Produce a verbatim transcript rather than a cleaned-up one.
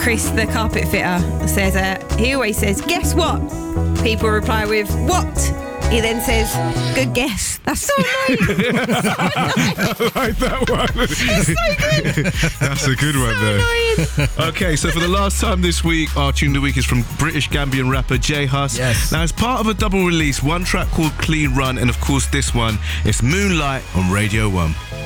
Chris, the carpet fitter, says, uh, he always says, guess what? People reply with, what? He then says, good guess. That's so annoying. I like that one. It's so good. That's a good one, So though. annoying. Okay, so for the last time this week, our tune of the week is from British Gambian rapper J Hus. Yes. Now, as part of a double release, one track called Clean Run, and of course this one, it's Moonlight on Radio one.